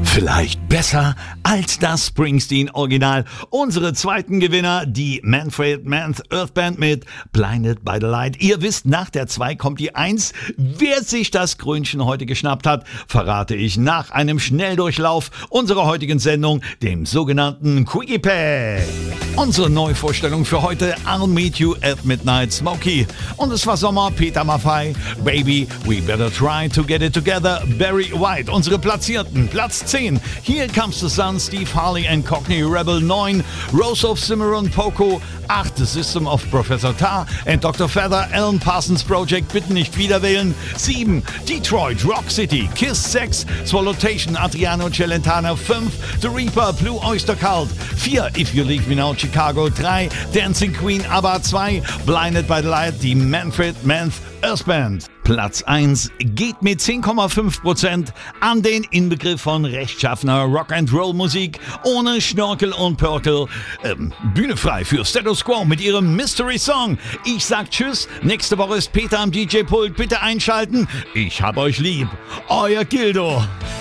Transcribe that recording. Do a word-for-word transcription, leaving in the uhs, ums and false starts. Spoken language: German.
Vielleicht besser als das Springsteen-Original. Unsere zweiten Gewinner, die Manfred Manth Earth Band mit Blinded by the Light. Ihr wisst, nach der zwei kommt die eins. Wer sich das Krönchen heute geschnappt hat, verrate ich nach einem Schnelldurchlauf unserer heutigen Sendung, dem sogenannten Quickie Pack. Unsere Neuvorstellung für heute, I'll Meet You at Midnight, Smokey. Und es war Sommer, Peter Maffay, Baby, We Better Try to Get It Together, Barry White. Unsere Platzierten, Platz zehn, Here Comes the Sun, Steve Harley and Cockney Rebel. neun, Rose of Cimarron, Poco. acht, The System of Professor Tar and Doctor Feather, Alan Parsons Project, bitte nicht wiederwählen. sieben, Detroit, Rock City, Kiss. sechs, Swallotation, Adriano Celentano. fünf, The Reaper, Blue Oyster Cult. vier, If You Leave Me Now, Chicago. drei, Dancing Queen, ABBA. zwei, Blinded by the Light, die Manfred Manth Earth Band. Platz eins geht mit zehn Komma fünf Prozent an den Inbegriff von rechtschaffener Rock'n'Roll-Musik ohne Schnorkel und Pörkel. Ähm, Bühne frei für Status Quo mit ihrem Mystery Song. Ich sag Tschüss, nächste Woche ist Peter am D J-Pult. Bitte einschalten. Ich hab euch lieb. Euer Gildo.